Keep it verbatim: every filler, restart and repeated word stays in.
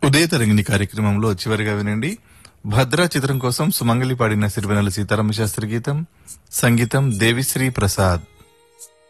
ఉదయ తరంగిణి కార్యక్రమంలో చివరిగా వినండి. భద్రా చిత్రం కోసం సుమంగళి పాడిన సిరివెన్నెల సీతారామ శాస్త్రి గీతం, సంగీతం దేవిశ్రీ ప్రసాద్.